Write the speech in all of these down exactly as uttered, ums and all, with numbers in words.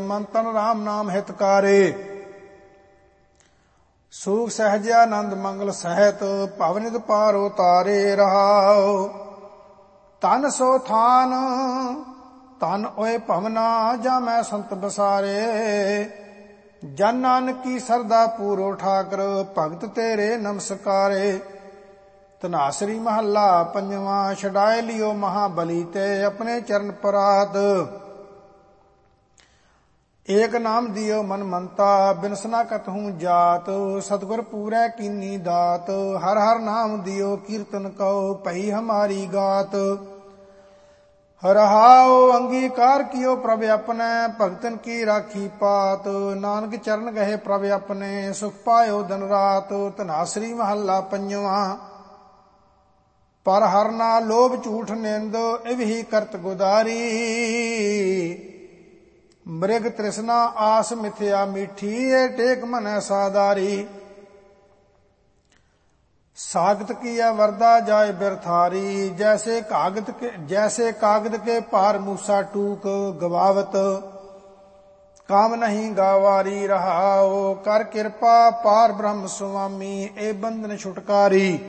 ਮਨ ਤਨ ਰਾਮ ਨਾਮ ਹਿਤਕਾਰੇ। ਸੂਖ ਸਹਿਜ ਆਨੰਦ ਮੰਗਲ ਸਹਿਤ ਭਵਨਿਤ ਪਾਰ ਉਤਾਰੇ ਰਹਾਉ। ਤਨ ਸੋ ਥਾਨ ਤਨ ਓਏ ਭਵਨਾ ਜਾਂ ਮੈਂ ਸੰਤ ਬਸਾਰੇ। ਜਨ ਨਾਨਕ ਕੀ ਸਰਦਾ ਪੂਰੋ ਠਾਕਰ ਭਗਤ ਤੇਰੇ ਨਮਸਕਾਰੇ। ਧਨਾਸਰੀ ਮਹੱਲਾ ਪੰਜਵਾਂ। ਛਡਾਏ ਲਿਓ ਮਹਾਬਲੀ ਤੇ ਆਪਣੇ ਚਰਨ ਪਰਾਤ। ਏਕ ਨਾਮ ਦਿਓ ਮਨ ਮੰਤਾ ਬਿਨਸਨਾ ਕਤਹੂੰ ਜਾਤ। ਸਤਿਗੁਰ ਪੂਰੈ ਕੀਨੀ ਦਾਤ ਹਰ ਹਰ ਨਾਮ ਦਿਓ ਕੀਰਤਨ ਕਉ ਭਈ ਹਮਾਰੀ ਗਾਤ। ਰਹਾਉ ਅੰਗੀਕਾਰ ਕੀਓ ਪ੍ਰਭ ਆਪਣੈ ਭਗਤਨ ਕੀ ਰਾਖੀ ਪਾਤ। ਨਾਨਕ ਚਰਨ ਗਏ ਪ੍ਰਭ ਆਪਣੇ ਸੁਖ ਪਾਇਓ ਦਿਨ ਰਾਤ। ਧਨਾਸਰੀ ਮਹੱਲਾ ਪੰਜਵਾਂ। ਪਰ ਹਰ ਨਾ ਲੋਭ ਝੂਠ ਨਿੰਦ ਇਵਹੀ ਕਰਤ ਗੁਦਾਰੀ। ਮ੍ਰਿਗ ਤ੍ਰਿਸ਼ਨਾ ਆਸ ਮਿਥਿਆ ਮੀਠੀ ਏ ਟੇਕ ਮਨੈ ਸਾਦਾਰੀ। ਸਾਗਤ ਕੀਆ ਵਰਦਾ ਜਾਏ ਬਿਰਥਾਰੀ। ਜੈਸੇ ਕਾਗਦ ਕੇ ਜੈਸੇ ਕਾਗਦ ਕੇ ਪਾਰ ਮੂਸਾ ਟੂਕ ਗਵਾਵਤ। ਕਾਮ ਨਹੀਂ ਗਾਵਾਰੀ ਰਹਾਉ ਕਰ ਕਿਰਪਾ ਪਾਰ ਬ੍ਰਹਮ ਸੁਆਮੀ ਇਹ ਬੰਧਨ ਛੁਟਕਾਰੀ।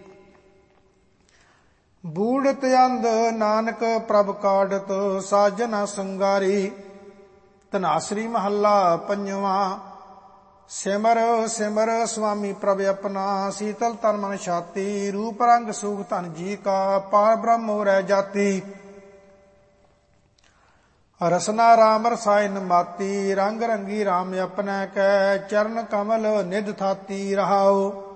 ਬੂੜਤ ਅੰਧ ਨਾਨਕ ਪ੍ਰਭ ਕਾਢਤ ਸਾਜਨ ਸੰਗਾਰੀ। ਧਨਾਸਰੀ ਮਹੱਲਾ ਪੰਜਵਾਂ। ਸਿਮਰ ਸਿਮਰ ਸੁਆਮੀ ਪ੍ਰਭ ਆਪਣਾ ਸੀਤਲ ਤਨ ਮਨ ਛਾਤੀ। ਰੂਪ ਰੰਗ ਸੂਖ ਧਨ ਜੀ ਕਾ ਪਾਰ ਬ੍ਰਹਮ ਰਹਿ ਜਾਤੀ। ਰਸਨਾ ਰਾਮ ਰਸਾਇਨ ਮਾਤੀ ਰੰਗ ਰੰਗੀ ਰਾਮ ਆਪਣੈ ਕੈ ਚਰਨ ਕਮਲ ਨਿਧ ਥਾਤੀ ਰਹਾਉ।